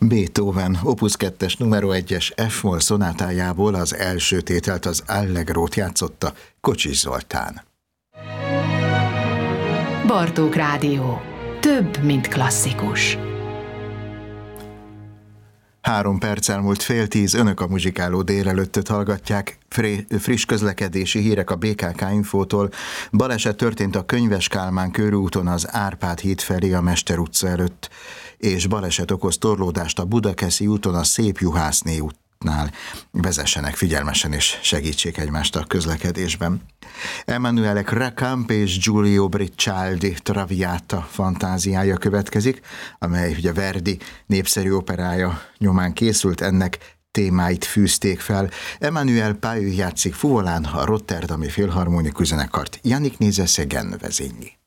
Beethoven Opus 2-es numero 1-es F-moll szonátájából az első tételt, az Allegrót játszotta Kocsis Zoltán. Bartók Rádió. Több, mint klasszikus. 3 perccel múlt 9:30, önök a muzsikáló délelőttöt hallgatják. Friss közlekedési hírek a BKK Infótól. Baleset történt a Könyves Kálmán körúton az Árpád híd felé a Mester utca előtt, és baleset okoz torlódást a Budakeszi úton a Szép Juhászné útnál. Vezessenek figyelmesen és segítsék egymást a közlekedésben. Emanuele Cracamp és Giulio Briccialdi Traviata fantáziája következik, amely ugye Verdi népszerű operája nyomán készült, ennek témáit fűzték fel. Emmanuel Pau játszik fuvolán, a Rotterdami Filharmonikus Zenekart Yannick Nézeszegen vezényli.